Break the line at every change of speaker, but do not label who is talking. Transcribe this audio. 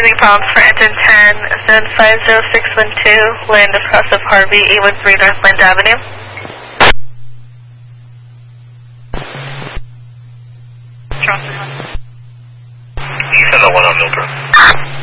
receiving problems for engine 10, zone 50612, land across of Harvey, 813 Northland Avenue.
You send the one on Milburn.